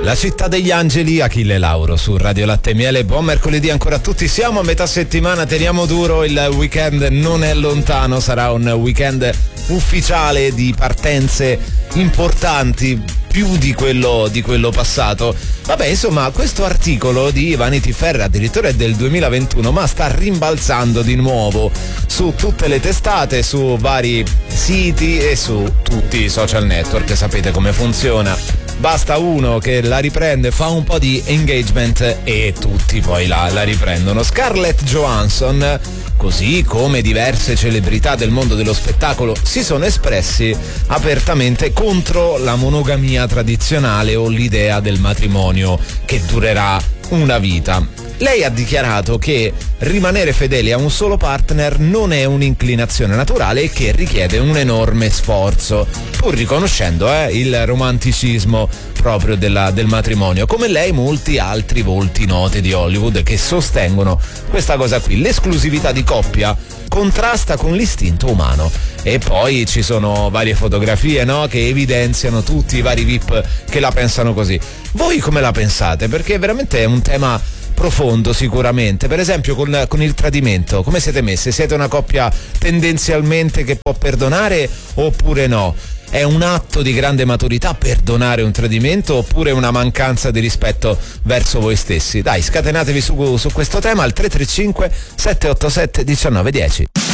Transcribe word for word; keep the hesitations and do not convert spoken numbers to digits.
La città degli angeli, Achille Lauro su Radio Latte e Miele. Buon mercoledì ancora a tutti, siamo a metà settimana, teniamo duro, il weekend non è lontano, sarà un weekend ufficiale di partenze importanti, più di quello di quello passato. Vabbè, insomma, questo articolo di Vanity Fair addirittura è del duemilaventuno, ma sta rimbalzando di nuovo su tutte le testate, su vari siti e su tutti i social network. Sapete come funziona. Basta uno che la riprende, fa un po' di engagement e tutti poi la, la riprendono. Scarlett Johansson, così come diverse celebrità del mondo dello spettacolo, si sono espressi apertamente contro la monogamia tradizionale o l'idea del matrimonio che durerà una vita. Lei ha dichiarato che rimanere fedeli a un solo partner non è un'inclinazione naturale e che richiede un enorme sforzo, pur riconoscendo eh, il romanticismo proprio della, del matrimonio. Come lei molti altri volti note di Hollywood che sostengono questa cosa qui. L'esclusività di coppia contrasta con l'istinto umano. E poi ci sono varie fotografie, no, che evidenziano tutti i vari V I P che la pensano così. Voi come la pensate? Perché veramente è un tema profondo sicuramente. Per esempio con, con il tradimento, come siete messe? Siete una coppia tendenzialmente che può perdonare oppure no? È un atto di grande maturità perdonare un tradimento oppure una mancanza di rispetto verso voi stessi? Dai, scatenatevi su, su questo tema al tre tre cinque sette otto sette uno nove uno zero.